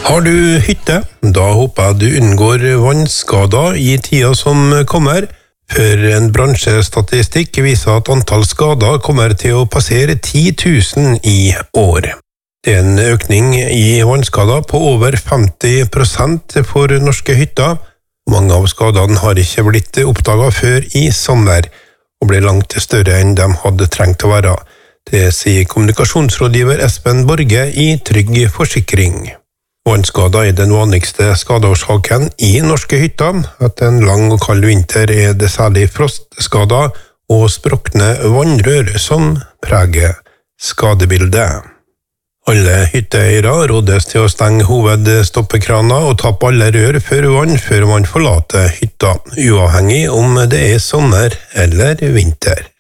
Har du hytte? Da håper jeg du unngår vannskader i tida som kommer, for en bransjestatistikk viser at antall skader kommer til å passere 10 000 i år. Det er en økning i vannskader på over 50% for norske hytter. Mange av skadene har ikke blitt oppdaget før i sommer, og ble langt større enn de hadde trengt å være. Det sier kommunikasjonsrådgiver Espen Borge i Trygg Forsikring. Vannskader er den vanligste skadeårsaken i norske hytter. Etter en lang og kald vinter er det særlig frostskader og sprukne vannrør som preger skadebildet. Alle hytteeiere rådes til å stenge hovedstoppekraner og tappe alle rør før man forlater hytta, uavhengig om det er sommer eller vinter.